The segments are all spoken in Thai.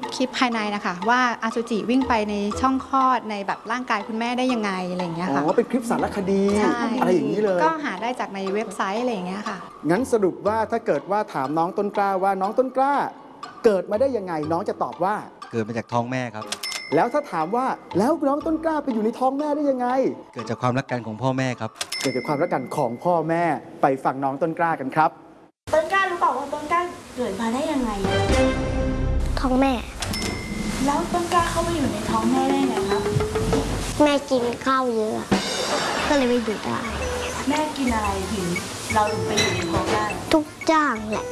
คลิปภายในนะคะว่าอสุจิวิ่งไปในช่องคลอดในแบบร่างกายคุณแม่ได้ยังไงอะไรอย่างเงี้ยค่ะเป็นคลิปสารคดีอะไรอย่างนี้เลยก็หาได้จากในเว็บไซต์อะไรอย่างเงี้ยค่ะงั้นสรุปว่าถ้าเกิดว่าถามน้องต้นกล้าว่าน้องต้นกล้าเกิดมาได้ยังไงน้องจะตอบว่าเกิดมาจากท้องแม่ครับแล้วถ้าถามว่าแล้วน้องต้นกล้าไปอยู่ในท้องแม่ได้ยังไงเกิดจากความรักกันของพ่อแม่ครับเกิดจากความรักกันของพ่อแม่ไปฟังน้องต้นกล้ากันครับต้นกล้ารู้เปล่าว่าต้นกล้าเกิดมาได้ยังไงท้องแม่แล้วต้นกล้าเข้ามาอยู่ในท้องแม่ได้ไงครับแม่กินข้าวเยอะก็เลยไม่อยู่ได้แม่กินอะไรถึงเราถึงไปอยู่ในท้องได้ทุกอย่างแหละ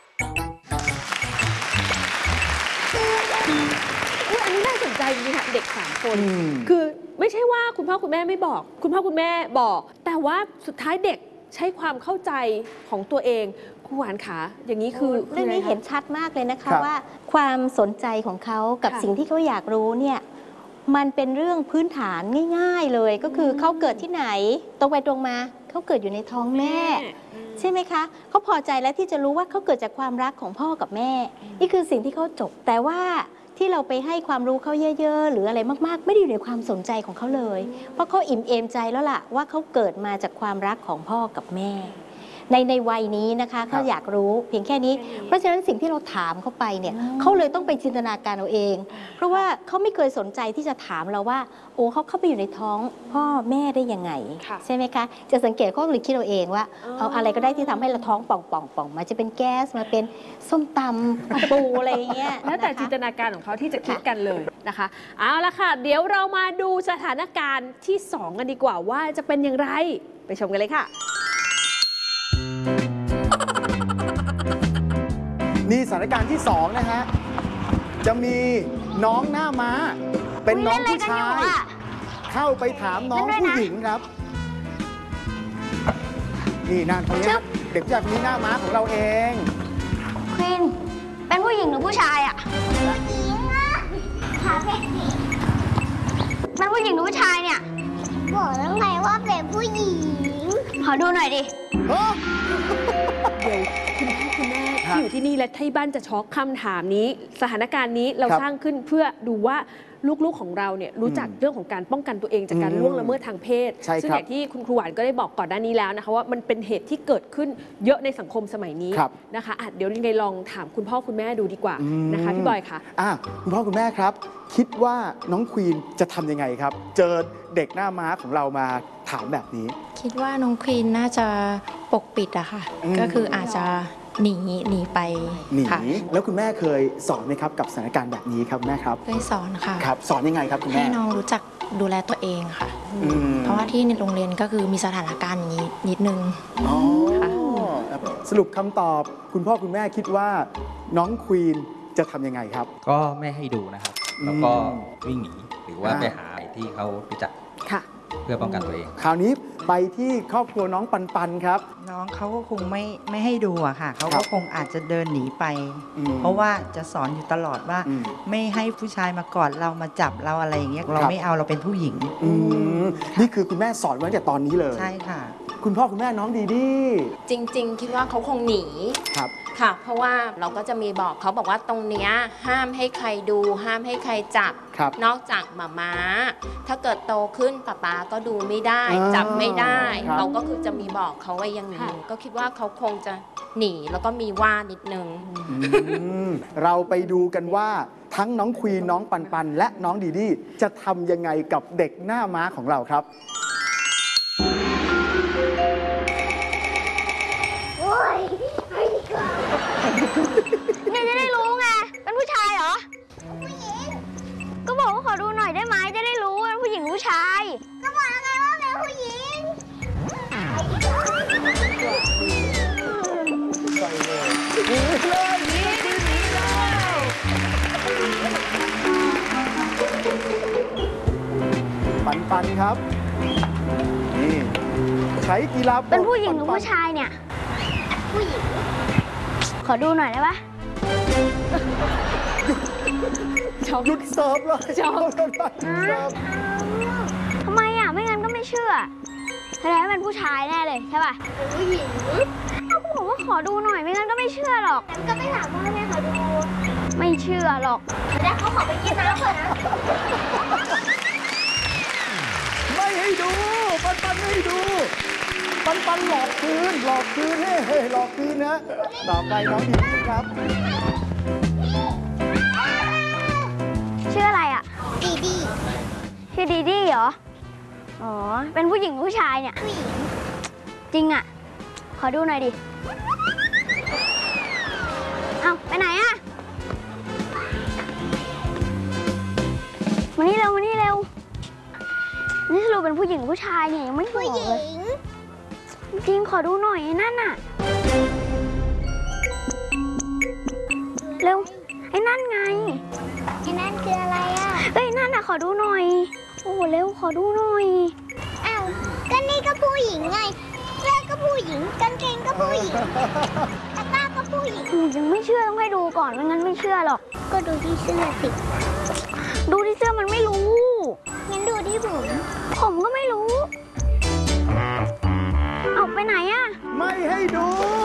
อันนี้น่าสนใจจริงๆค่ะเด็ก3 คนคือไม่ใช่ว่าคุณพ่อคุณแม่ไม่บอกคุณพ่อคุณแม่บอกแต่ว่าสุดท้ายเด็กใช้ความเข้าใจของตัวเองครูหวานขาอย่างนี้คือเรื่องนี้เห็นชัดมากเลยนะคะว่าความสนใจของเขากับสิ่งที่เขาอยากรู้เนี่ยมันเป็นเรื่องพื้นฐานง่ายๆเลยก็คือเขาเกิดที่ไหนตรงไปตรงมาเขาเกิดอยู่ในท้องแม่ใช่ไหมคะเขาพอใจแล้วที่จะรู้ว่าเขาเกิดจากความรักของพ่อกับแม่นี่คือสิ่งที่เขาจบแต่ว่าที่เราไปให้ความรู้เขาเยอะๆหรืออะไรมากๆไม่ได้อยู่ในความสนใจของเขาเลยเพราะเขาอิ่มเอมใจแล้วล่ะว่าเขาเกิดมาจากความรักของพ่อกับแม่ในวัยนี้นะคะเขาอยากรู้เพียงแค่นี้เพราะฉะนั้นสิ่งที่เราถามเขาไปเนี่ยเขาเลยต้องไปจินตนาการเอาเองเพราะว่าเขาไม่เคยสนใจที่จะถามเราว่าโอ้เขาเข้าไปอยู่ในท้องพ่อแม่ได้ยังไงใช่ไหมคะจะสังเกตเขาเลยคิดเอาเองว่าเอาอะไรก็ได้ที่ทำให้เราท้องป่องมาจะเป็นแก๊สมาเป็นส้มตำปูอะไรอย่างเงี้ยแล้วแต่จินตนาการของเขาที่จะคิดกันเลยนะคะเอาละค่ะเดี๋ยวเรามาดูสถานการณ์ที่2กันดีกว่าว่าจะเป็นอย่างไรไปชมกันเลยค่ะนี่สถานการณ์ที่2นะฮะจะมีน้องหน้าม้าเป็นน้องผู้ชายเข้าไปถามน้องผู้หญิงครับนี่นางคนนี้เด็กผู้ชายคนนี้หน้าม้าของเราเองควีนเป็นผู้หญิงหรือผู้ชายอ่ะผู้หญิงอะขาเพชรเป็นผู้หญิงหรือผู้ชายเนี่ยบอกแล้วไงว่าเป็นผู้หญิงขอดูหน่อยดิเดี๋ยวคุณพ่อคุณแม่ที่อยู่ที่นี่และที่บ้านจะช็อกคำถามนี้สถานการณ์นี้เราสร้างขึ้นเพื่อดูว่าลูกๆของเราเนี่ยรู้จักเรื่องของการป้องกันตัวเองจากการล่วงละเมิดทางเพศซึ่งอย่างที่คุณครูหวานก็ได้บอกก่อนหน้านี้แล้วนะคะว่ามันเป็นเหตุที่เกิดขึ้นเยอะในสังคมสมัยนี้นะคะเดี๋ยวยังไงลองถามคุณพ่อคุณแม่ดูดีกว่านะคะพี่บอยคะคุณพ่อคุณแม่ครับคิดว่าน้องควีนจะทำยังไงครับเจอเด็กหน้าม้าของเรามาถามแบบนี้คิดว่าน้องควีนน่าจะปกปิดอะค่ะก็คืออาจจะหนีไปแล้วคุณแม่เคยสอนไหมครับกับสถานการณ์แบบนี้ครับแม่ครับเคยสอนค่ะครับสอนยังไงครับคุณแม่ให้น้องรู้จักดูแลตัวเองค่ะเพราะว่าที่ในโรงเรียนก็คือมีสถานการณ์นี้นิดนึงสรุปคำตอบคุณพ่อคุณแม่คิดว่าน้องควีนจะทำยังไงครับก็ไม่ให้ดูนะครับแล้วก็วิ่งหนีหรือว่าไปหาที่เขารู้จักเพื่อป้องกันตัวเองคราวนี้ไปที่ครอบครัวน้องปันครับน้องเขาก็คงไม่ให้ดูอะค่ะเขาก็คงอาจจะเดินหนีไปเพราะว่าจะสอนอยู่ตลอดว่าไม่ให้ผู้ชายมากอดเรามาจับเราอะไรอย่างเงี้ยเราไม่เอาเราเป็นผู้หญิงนี่คือคุณแม่สอนไว้ตั้งแต่ตอนนี้เลยใช่ค่ะคุณพ่อคุณแม่น้องดีดีจริงๆคิดว่าเขาคงหนีค่ะเพราะว่าเราก็จะมีบอกเขาบอกว่าตรงเนี้ยห้ามให้ใครดูห้ามให้ใครจับนอกจากหม่าม้าถ้าเกิดโตขึ้นป๊าก็ดูไม่ได้จับไม่ได้เราก็คือจะมีบอกเขาไว้อย่างนี้ก็คิดว่าเขาคงจะหนีแล้วก็มีว่านิดนึงเราไปดูกันว่าทั้งน้องควีนน้องปันและน้องดีดีจะทำยังไงกับเด็กหน้าม้าของเราครับเนี่ยจะได้รู้ไงเป็นผู้ชายเหรอผู้หญิงก็บอกว่าขอดูหน่อยได้ไหมจะได้รู้ว่าผู้หญิงผู้ชายก็บอกแล้วไงว่าเป็นผู้หญิงปันครับนี่ใช้กีฬาเป็นผู้หญิงหรือผู้ชายเนี่ยผู้หญิงขอดูหน่อยได้ปะหยุดเสิร์ฟเลยทำไมอ่ะไม่งั้นก็ไม่เชื่อแสดงว่าเป็นผู้ชายแน่เลยใช่ป่ะผู้หญิงเขาบอกว่าขอดูหน่อยไม่งั้นก็ไม่เชื่อหรอกก็ไม่ถามพ่อแม่ขอดูไม่เชื่อหรอกเดี๋ยวเขาขอไปกินน้ำก่อนนะไม่ให้ดูปันไม่ให้ดูปันหลอกคืนหลอกคืนเฮ้หลอกคืนนะต่อไปน้องดีครับชื่ออะไรอ่ะดีดีชื่อดีดีเหรออ๋อเป็นผู้หญิงผู้ชายเนี่ยผู้หญิงจริงอ่ะขอดูหน่อยดิเอาไปไหนอ่ะมานี่เร็วมานี่เร็วนี่สรุปเป็นผู้หญิงผู้ชายเนี่ยยังไม่บอกเลยจริงขอดูหน่อยนั่นน่ะเร็วไอ้นั่นไงไอ้นั่นคืออะไรอ่ะเอ้ยนั่นน่ะขอดูหน่อยโอ้เร็วขอดูหน่อยอ้าวก็นี่ก็ผู้หญิงไงเสื้อก็ผู้หญิงกางเกงก็ผู้หญิงตะกร้าก็ผู้หญิงยังไม่เชื่อต้องให้ดูก่อนไม่งั้นไม่เชื่อหรอกก็ดูที่เสื้อสิดูที่เสื้อมันไม่รู้งั้นดูที่ผมก็ไม่รู้เอาไปไหนอะไม่ให้ดู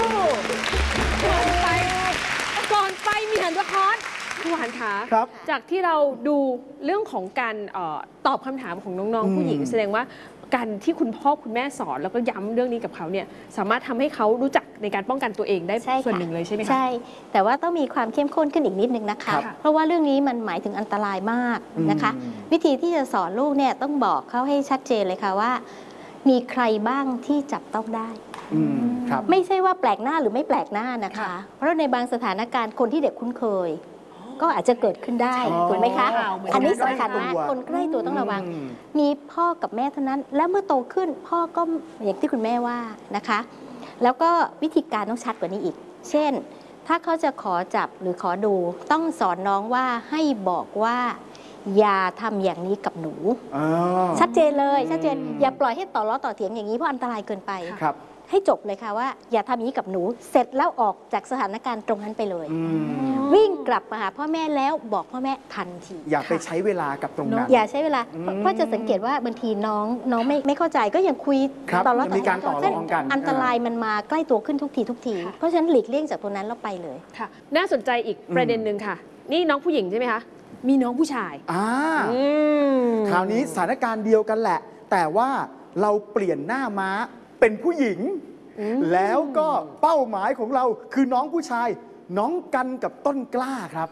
ก่อนไปมีหันละครคุณหวานคะจากที่เราดูเรื่องของการตอบคำถามของน้องๆผู้หญิงแสดงว่าการที่คุณพ่อคุณแม่สอนแล้วก็ย้ำเรื่องนี้กับเขาเนี่ยสามารถทำให้เขารู้จักในการป้องกันตัวเองได้ส่วนหนึ่งเลยใช่ไหมคะใช่แต่ว่าต้องมีความเข้มข้นขึ้นอีกนิดนึงนะคะเพราะว่าเรื่องนี้มันหมายถึงอันตรายมากนะคะวิธีที่จะสอนลูกเนี่ยต้องบอกเขาให้ชัดเจนเลยค่ะว่ามีใครบ้างที่จับต้องได้ไม่ใช่ว่าแปลกหน้าหรือไม่แปลกหน้านะคะเพราะในบางสถานการณ์คนที่เด็กคุ้นเคยก็อาจจะเกิดขึ้นได้ถูกไหมคะอันนี้สำคัญมากคนใกล้ตัวต้องระวังมีพ่อกับแม่เท่านั้นแล้วเมื่อโตขึ้นพ่อก็อย่างที่คุณแม่ว่านะคะแล้วก็วิธีการต้องชัดกว่านี้อีกเช่นถ้าเขาจะขอจับหรือขอดูต้องสอนน้องว่าให้บอกว่าอย่าทำอย่างนี้กับหนูชัดเจนเลยชัดเจนอย่าปล่อยให้ต่อล้อต่อเถียงอย่างนี้เพราะอันตรายเกินไปให้จบเลยค่ะว่าอย่าทำอย่างนี้กับหนูเสร็จแล้วออกจากสถานการณ์ตรงนั้นไปเลยวิ่งกลับมาหาพ่อแม่แล้วบอกพ่อแม่ทันทีอย่าไปใช้เวลากับตรงนั้นอย่าใช้เวลาเพราะจะสังเกตว่าบางทีน้องไม่เข้าใจก็ยังคุยต่อล้อต่อเถียงกันอันตรายมันมาใกล้ตัวขึ้นทุกทีเพราะฉะนั้นหลีกเลี่ยงจากตัวนั้นแล้วไปเลยค่ะน่าสนใจอีกประเด็นหนึ่งค่ะนี่น้องผู้หญิงใช่ไหมคะมีน้องผู้ชายคราวนี้สถานการณ์เดียวกันแหละแต่ว่าเราเปลี่ยนหน้าม้าเป็นผู้หญิงแล้วก็เป้าหมายของเราคือน้องผู้ชายน้องกันกับต้นกล้าครับ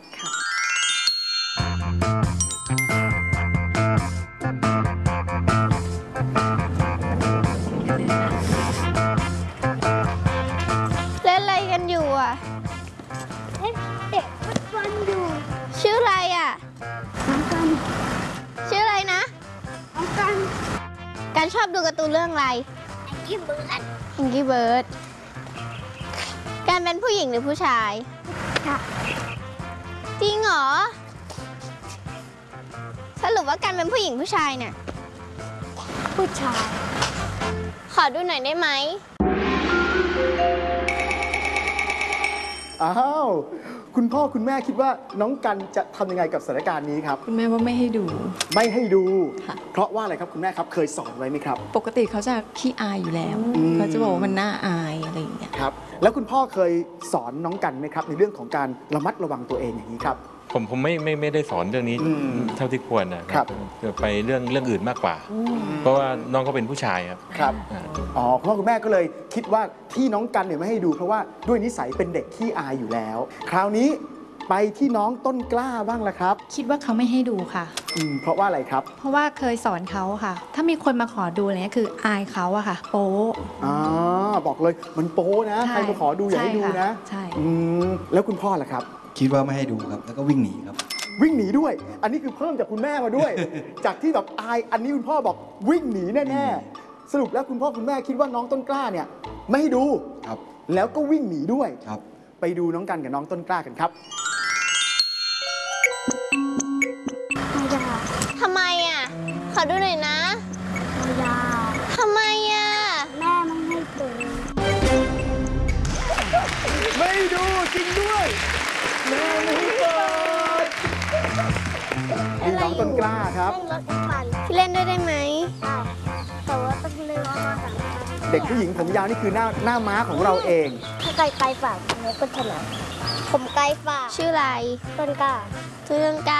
เล่นอะไรกันอยู่อ่ะเด็กฟุตบอลอยู่ชื่ออะไรอ่ะน้องกันชื่ออะไรนะน้องกันชอบดูการ์ตูนเรื่องอะไรAngry Bird การเป็นผู้หญิงหรือผู้ชายค่ะจริงเหรอสรุปว่าการเป็นผู้หญิงผู้ชายเนี่ยผู้ชายขอดูหน่อยได้ไหมอ้าวคุณพ่อคุณแม่คิดว่าน้องกันจะทำยังไงกับสถานการณ์นี้ครับคุณแม่ว่าไม่ให้ดูไม่ให้ดูเพราะว่าอะไรครับคุณแม่ครับเคยสอนไว้ไหมครับปกติเขาจะขี้อายอยู่แล้วเขาจะบอกว่ามันน่าอายอะไรอย่างเงี้ยครับแล้วคุณพ่อเคยสอนน้องกันไหมครับในเรื่องของการระมัดระวังตัวเองอย่างนี้ครับผมไม่ได้สอนเรื่องนี้เท่าที่ควรนะครับไปเรื่องอื่นมากกว่าเพราะว่าน้องเขาเป็นผู้ชายครับครับอ๋อคุณพ่อคุณแม่ก็เลยคิดว่าที่น้องกันเนี่ยไม่ให้ดูเพราะว่าด้วยนิสัยเป็นเด็กขี้อายอยู่แล้วคราวนี้ไปที่น้องต้นกล้าบ้างละครับคิดว่าเขาไม่ให้ดูค่ะเพราะว่าอะไรครับเพราะว่าเคยสอนเขาค่ะถ้ามีคนมาขอดูอะไรเงี้ยคืออายเขาอะค่ะโป๊บอกเลยมันโป๊นะใครมาขอดูอย่าให้ดูนะใช่แล้วคุณพ่อล่ะครับคิดว่าไม่ให้ดูครับแล้วก็วิ่งหนีครับวิ่งหนีด้วยอันนี้คือเพิ่มจากคุณแม่มาด้วย จากที่แบบอายอันนี้คุณพ่อบอกวิ่งหนีแน่ๆสรุปแล้วคุณพ่อคุณแม่คิดว่าน้องต้นกล้าเนี่ยไม่ให้ดูครับแล้วก็วิ่งหนีด้วยครับไปดูน้องกันกับน้องต้นกล้ากันครับทำไมอ่ะขอดูหน่อยนะทำไมอ่ะแม่ไม่ให้ดูไม่ดูจริงด้วยแม่ไม่ให้เปิดนี่น้องต้นกล้าครับพี่เล่นด้วยได้ไหมแต่ว่าต้องเล่นเด็กผู้หญิงผมยาวนี่คือหน้าม้าของเราเองถ้าไกลไปฝั่งนี้ก็ชนะผมไกลฝ่าชื่ออะไรต้นกล้าชื่อต้นกล้า